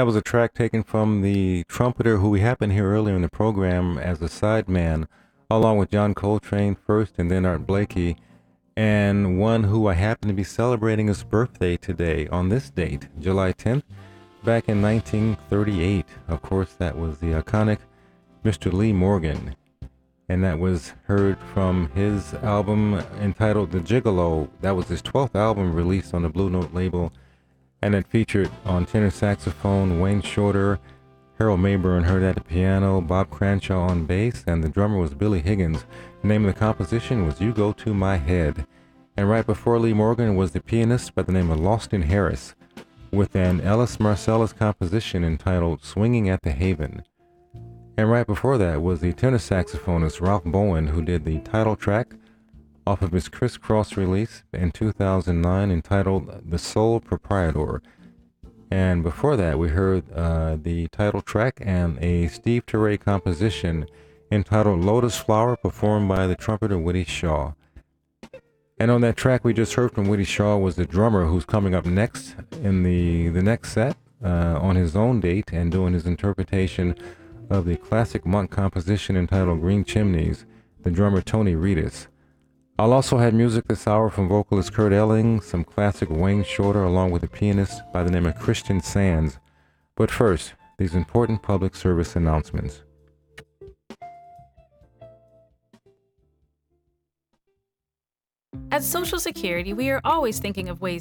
That was a track taken from the trumpeter who we happened to hear earlier in the program as a sideman, along with John Coltrane first and then Art Blakey, and one who I happen to be celebrating his birthday today on this date, July 10th, back in 1938. Of course, that was the iconic Mr. Lee Morgan, and that was heard from his album entitled The Gigolo. That was his 12th album released on the Blue Note label, and it featured on tenor saxophone Wayne Shorter, Harold Mayburn heard at the piano, Bob Cranshaw on bass, and the drummer was Billy Higgins. The name of the composition was You Go to My Head. And right before Lee Morgan was the pianist by the name of Lawston Harris, with an Ellis Marsalis composition entitled Swinging at the Haven. And right before that was the tenor saxophonist Ralph Bowen, who did the title track off of his Criss Cross release in 2009 entitled The Sole Proprietor. And before that, we heard the title track and a Steve Turre composition entitled Lotus Flower, performed by the trumpeter Woody Shaw. And on that track we just heard from Woody Shaw was the drummer who's coming up next in the next set on his own date and doing his interpretation of the classic Monk composition entitled Green Chimneys, the drummer Tony Reedus. I'll also have music this hour from vocalist Kurt Elling, some classic Wayne Shorter, along with a pianist by the name of Christian Sands. But first, these important public service announcements. At Social Security, we are always thinking of ways